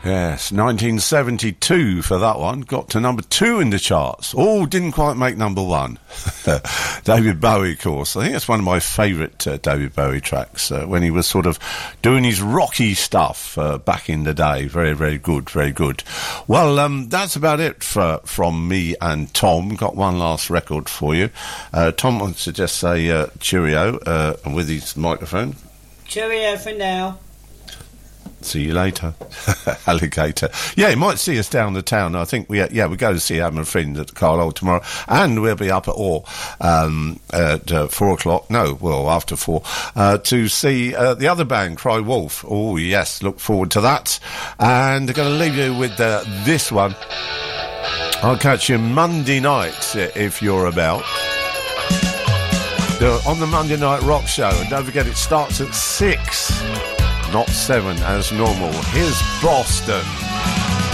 Yes, 1972 for that one. Got to number 2 in the charts. Oh, didn't quite make number 1. David Bowie, of course. I think it's one of my favourite David Bowie tracks, when he was sort of doing his rocky stuff back in the day. Very, very good, very good. Well, that's about it from me and Tom. Got one last record for you. Tom wants to just say cheerio with his microphone. Cheerio for now. See you later, alligator. Yeah, you might see us down the town. I think we go to see Adam and Friend at Carlisle tomorrow, and we'll be up at Orr at 4 o'clock. No, well, after 4 to see the other band, Cry Wolf. Oh yes, look forward to that. And I'm going to leave you with this one. I'll catch you Monday night if you're about. On the Monday Night Rock Show, and don't forget it starts at 6. Not 7 as normal. Here's Boston.